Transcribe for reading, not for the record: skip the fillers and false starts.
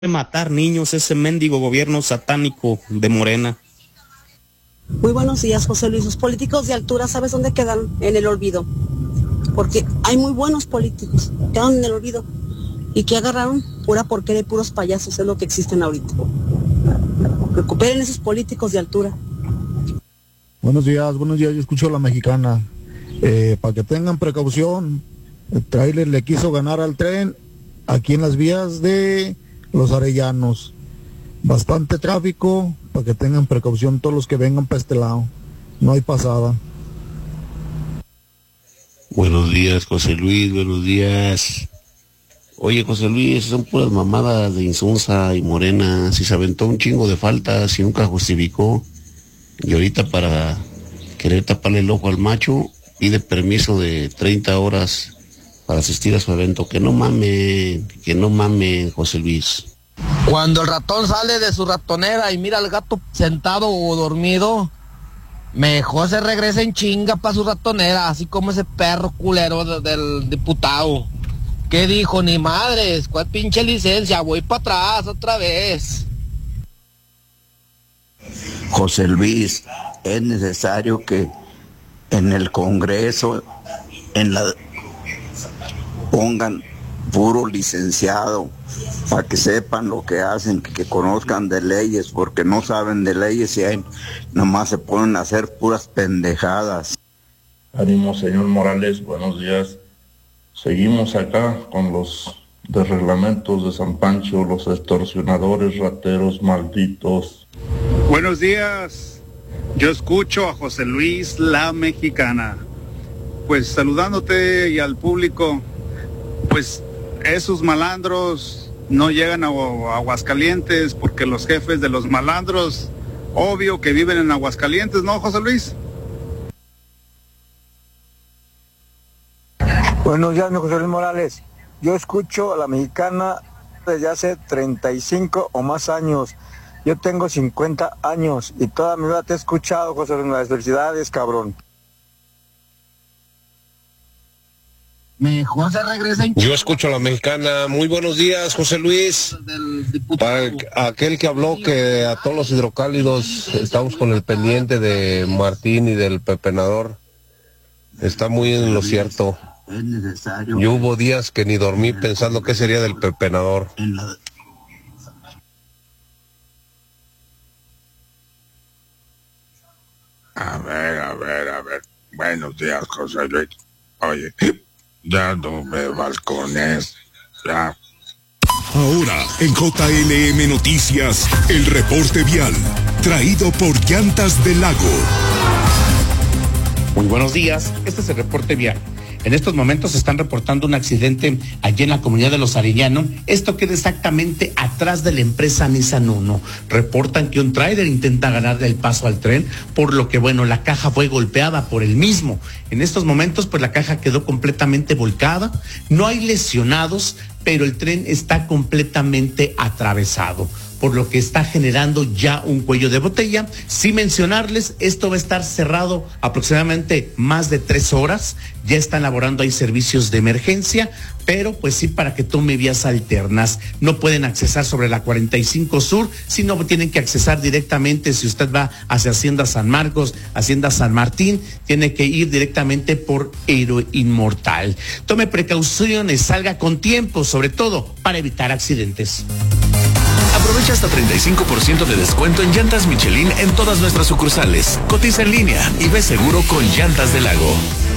matar niños ese mendigo gobierno satánico de Morena. Muy buenos días, José Luis. Los políticos de altura, ¿sabes dónde quedan? En el olvido. Porque hay muy buenos políticos, quedan en el olvido. ¿Y que agarraron? Pura porquería y puros payasos, es lo que existen ahorita. Recuperen esos políticos de altura. Buenos días, yo escucho a la mexicana. Para que tengan precaución, el tráiler le quiso ganar al tren aquí en las vías de Los Arellanos. Bastante tráfico, para que tengan precaución todos los que vengan para este lado. No hay pasada. Buenos días, José Luis, buenos días. Oye, José Luis, son puras mamadas de Insunza y Morena. Si se aventó un chingo de faltas y nunca justificó. Y ahorita para querer taparle el ojo al macho, pide permiso de 30 horas para asistir a su evento. Que no mamen, José Luis. Cuando el ratón sale de su ratonera y mira al gato sentado o dormido, mejor se regresa en chinga para su ratonera, así como ese perro culero del diputado. ¿Qué dijo? Ni madres, ¿cuál pinche licencia? Voy para atrás otra vez. José Luis, es necesario que en el Congreso pongan puro licenciado para que sepan lo que hacen, que conozcan de leyes, porque no saben de leyes y ahí nomás se ponen a hacer puras pendejadas. Ánimo, señor Morales, buenos días. Seguimos acá con los desreglamentos de San Pancho, los extorsionadores, rateros, malditos. Buenos días, yo escucho a José Luis, la mexicana. Pues saludándote y al público, pues esos malandros no llegan a Aguascalientes porque los jefes de los malandros, obvio que viven en Aguascalientes, ¿no, José Luis? Buenos días, mi José Luis Morales. Yo escucho a la mexicana desde hace 35 o más años. Yo tengo 50 años y toda mi vida te he escuchado, José Luis Morales. Felicidades, cabrón. Mejor se regresa en... Yo escucho a la mexicana. Muy buenos días, José Luis. Para aquel que habló que a todos los hidrocálidos estamos con el pendiente de Martín y del pepenador, está muy en lo cierto. Es necesario. Yo hubo días que ni dormí pensando qué sería del pepenador. A ver. Buenos días, José Luis. Oye, ya no me balcones, ya. Ahora, en JLM Noticias, el reporte vial, traído por Llantas del Lago. Muy buenos días, este es el reporte vial. En estos momentos se están reportando un accidente allí en la comunidad de Los Arellanos. Esto queda exactamente atrás de la empresa Nissan Uno. Reportan que un tráiler intenta ganarle el paso al tren, por lo que, la caja fue golpeada por el mismo. En estos momentos, pues la caja quedó completamente volcada. No hay lesionados, pero el tren está completamente atravesado, por lo que está generando ya un cuello de botella. Sin mencionarles, esto va a estar cerrado aproximadamente más de 3 horas. Ya están laborando ahí servicios de emergencia, pero pues sí, para que tome vías alternas. No pueden accesar sobre la 45 Sur, sino tienen que accesar directamente. Si usted va hacia Hacienda San Marcos, Hacienda San Martín, tiene que ir directamente por Héroe Inmortal. Tome precauciones, salga con tiempo, sobre todo para evitar accidentes. Aprovecha hasta 35% de descuento en llantas Michelin en todas nuestras sucursales. Cotiza en línea y ve seguro con Llantas del Lago.